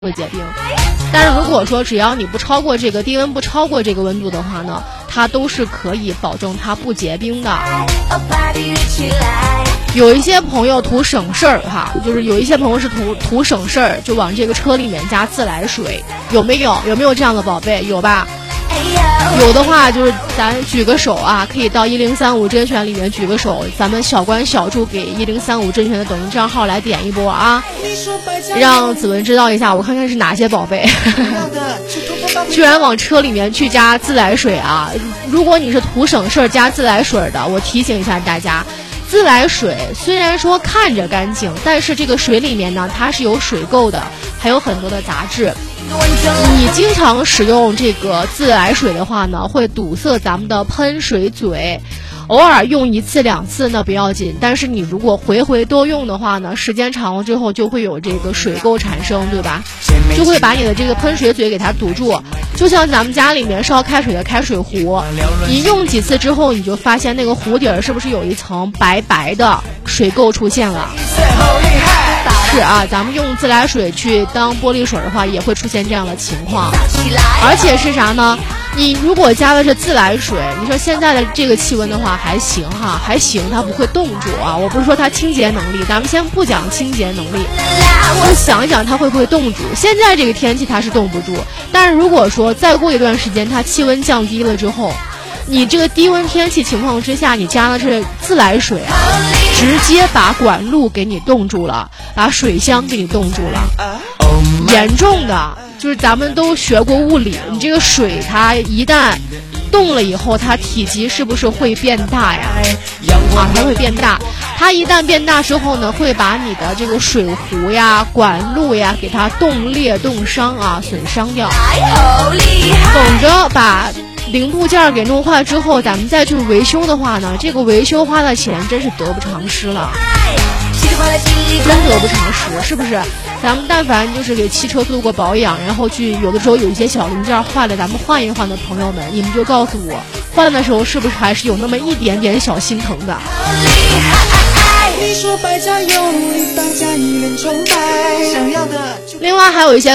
会结冰。但是如果说只要你不超过这个低温不超过这个温度的话呢，它都是可以保证它不结冰的。有一些朋友图省事儿哈，就是有一些朋友是图省事儿，就往这个车里面加自来水，有没有这样的宝贝？有吧？有的话就是咱举个手啊，可以到1035甄选里面举个手，咱们小关小助给1035甄选的抖音账号来点一波啊，让子文知道一下，我看看是哪些宝贝居然往车里面去加自来水啊！如果你是图省事儿加自来水的，我提醒一下大家，自来水虽然说看着干净，但是这个水里面呢，它是有水垢的，还有很多的杂质。你经常使用这个自来水的话呢，会堵塞咱们的喷水嘴。偶尔用1次2次呢不要紧，但是你如果回回多用的话呢，时间长了之后就会有这个水垢产生，对吧？就会把你的这个喷水嘴给它堵住。就像咱们家里面烧开水的开水壶，你用几次之后，你就发现那个壶底儿是不是有一层白白的水垢出现了？是啊，咱们用自来水去当玻璃水的话，也会出现这样的情况。而且是啥呢？你如果加的是自来水，你说现在的这个气温的话还行哈，还行，它不会冻住啊。我不是说它清洁能力，咱们先不讲清洁能力，我想一想它会不会冻住。现在这个天气它是冻不住，但是如果说再过一段时间它气温降低了之后，你这个低温天气情况之下，你加的是自来水啊，直接把管路给你冻住了，把水箱给你冻住了，严重的。就是咱们都学过物理，你这个水它一旦冻了以后，它体积是不是会变大呀？啊，它会变大。它一旦变大之后呢，会把你的这个水壶呀、管路呀给它冻裂、冻伤啊，损伤掉。等着把零部件给弄坏之后，咱们再去维修的话呢，这个维修花的钱真是得不偿失了。真得不偿失，是不是？咱们但凡就是给汽车做过保养，然后去有的时候有一些小零件坏了，咱们换一换的朋友们，你们就告诉我，换了的时候是不是还是有那么一点点小心疼的？另外还有一些